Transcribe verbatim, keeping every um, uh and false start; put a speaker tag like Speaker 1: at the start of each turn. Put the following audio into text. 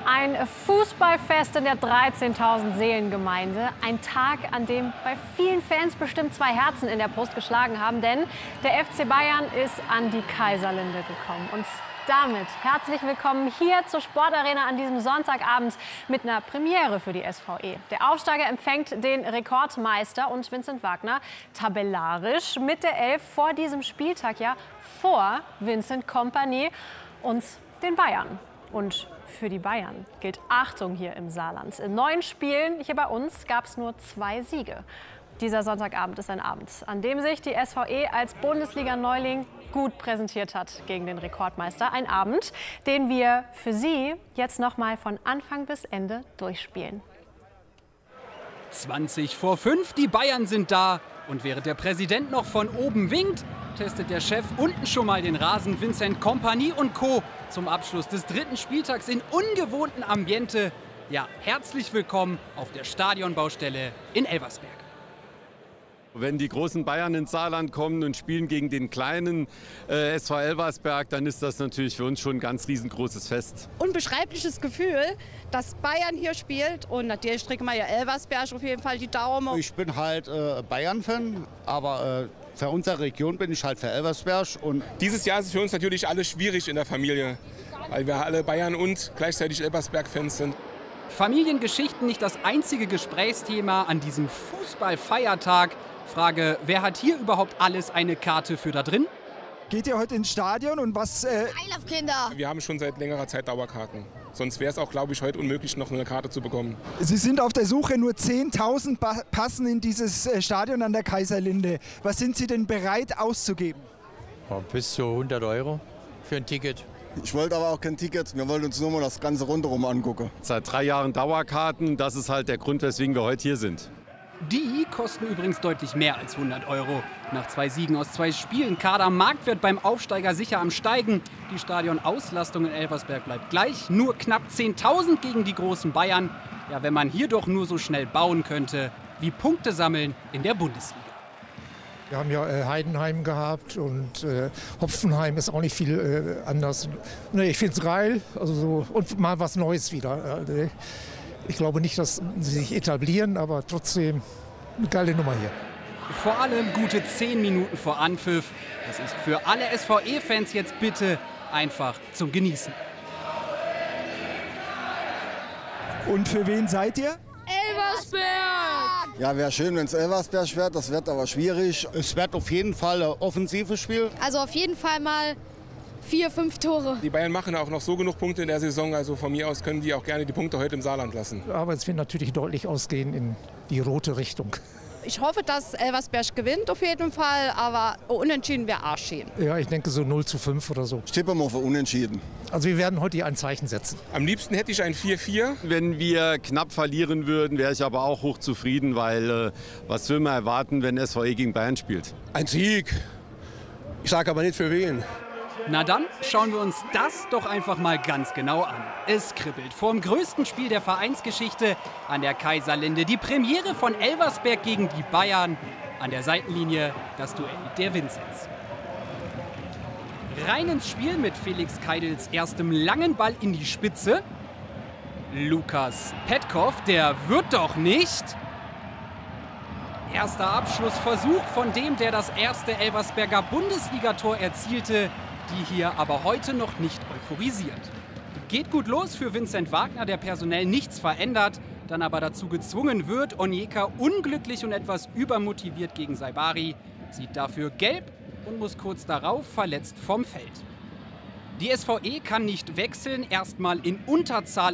Speaker 1: Ein Fußballfest in der dreizehntausend Seelengemeinde. Ein Tag, an dem bei vielen Fans bestimmt zwei Herzen in der Brust geschlagen haben. Denn der F C Bayern ist an die Kaiserlinde gekommen. Und damit herzlich willkommen hier zur Sportarena an diesem Sonntagabend mit einer Premiere für die S V E. Der Aufsteiger empfängt den Rekordmeister und Vincent Wagner tabellarisch mit der Elf vor diesem Spieltag, ja vor Vincent Kompany und den Bayern. Und für die Bayern gilt Achtung hier im Saarland. In neun Spielen hier bei uns gab es nur zwei Siege. Dieser Sonntagabend ist ein Abend, an dem sich die S V E als Bundesliga-Neuling gut präsentiert hat gegen den Rekordmeister. Ein Abend, den wir für Sie jetzt noch mal von Anfang bis Ende durchspielen.
Speaker 2: zwanzig vor fünf, die Bayern sind da. Und während der Präsident noch von oben winkt, testet der Chef unten schon mal den Rasen. Vincent Kompany und Co. zum Abschluss des dritten Spieltags in ungewohnten Ambiente. Ja, herzlich willkommen auf der Stadionbaustelle in Elversberg.
Speaker 3: Wenn die großen Bayern ins Saarland kommen und spielen gegen den kleinen äh, S V Elversberg, dann ist das natürlich für uns schon ein ganz riesengroßes Fest.
Speaker 4: Unbeschreibliches Gefühl, dass Bayern hier spielt, und natürlich drücken wir ja Elversberg auf jeden Fall die Daumen.
Speaker 5: Ich bin halt äh, Bayern-Fan, aber äh, für unsere Region bin ich halt für Elversberg. Und
Speaker 6: dieses Jahr ist es für uns natürlich alles schwierig in der Familie, weil wir alle Bayern und gleichzeitig Elversberg-Fans sind.
Speaker 2: Familiengeschichten nicht das einzige Gesprächsthema an diesem Fußballfeiertag. Frage, wer hat hier überhaupt alles eine Karte für da drin?
Speaker 7: Geht ihr heute ins Stadion und was... Äh
Speaker 4: I love Kinder!
Speaker 6: Wir haben schon seit längerer Zeit Dauerkarten. Sonst wäre es auch, glaube ich, heute unmöglich, noch eine Karte zu bekommen.
Speaker 7: Sie sind auf der Suche, nur zehntausend passen in dieses Stadion an der Kaiserlinde. Was sind Sie denn bereit auszugeben?
Speaker 8: Ja, bis zu hundert Euro für ein Ticket.
Speaker 5: Ich wollte aber auch kein Ticket, wir wollten uns nur mal das ganze rundherum angucken.
Speaker 3: Seit drei Jahren Dauerkarten, das ist halt der Grund, weswegen wir heute hier sind.
Speaker 2: Die kosten übrigens deutlich mehr als hundert Euro. Nach zwei Siegen aus zwei Spielen, Kadermarktwert beim Aufsteiger sicher am Steigen. Die Stadionauslastung in Elversberg bleibt gleich, nur knapp zehntausend gegen die großen Bayern. Ja, wenn man hier doch nur so schnell bauen könnte, wie Punkte sammeln in der Bundesliga.
Speaker 9: Wir haben ja äh, Heidenheim gehabt und äh, Hopfenheim ist auch nicht viel äh, anders. Nee, ich finde es geil, also so, und mal was Neues wieder. Äh, ich glaube nicht, dass sie sich etablieren, aber trotzdem eine geile Nummer hier.
Speaker 2: Vor allem gute zehn Minuten vor Anpfiff. Das ist für alle S V E-Fans jetzt bitte einfach zum Genießen.
Speaker 7: Und für wen seid ihr?
Speaker 4: Elversberg!
Speaker 5: Ja, wäre schön, wenn es Elversberg wird, das wird aber schwierig. Es wird auf jeden Fall ein offensives Spiel.
Speaker 4: Also auf jeden Fall mal vier, fünf Tore.
Speaker 6: Die Bayern machen auch noch so genug Punkte in der Saison, also von mir aus können die auch gerne die Punkte heute im Saarland lassen.
Speaker 9: Aber es wird natürlich deutlich ausgehen in die rote Richtung.
Speaker 4: Ich hoffe, dass Elversberg gewinnt auf jeden Fall, aber unentschieden wäre auch schön.
Speaker 9: Ja, ich denke so null zu fünf oder so.
Speaker 5: Ich tippe mal für Unentschieden.
Speaker 9: Also wir werden heute hier ein Zeichen setzen.
Speaker 6: Am liebsten hätte ich ein vier vier.
Speaker 3: Wenn wir knapp verlieren würden, wäre ich aber auch hochzufrieden, weil äh, was will man erwarten, wenn S V E gegen Bayern spielt?
Speaker 10: Ein Sieg. Ich sage aber nicht für wen.
Speaker 2: Na dann schauen wir uns das doch einfach mal ganz genau an. Es kribbelt vorm größten Spiel der Vereinsgeschichte an der Kaiserlinde. Die Premiere von Elversberg gegen die Bayern. An der Seitenlinie das Duell der Vincents. Rein ins Spiel mit Felix Keidels erstem langen Ball in die Spitze. Lukas Petkov, der wird doch nicht. Erster Abschlussversuch von dem, der das erste Elversberger Bundesligator erzielte. Die hier aber heute noch nicht euphorisiert. Geht gut los für Vincent Wagner, der personell nichts verändert, dann aber dazu gezwungen wird. Onyeka unglücklich und etwas übermotiviert gegen Saibari, sieht dafür gelb und muss kurz darauf verletzt vom Feld. Die S V E kann nicht wechseln, erstmal in Unterzahl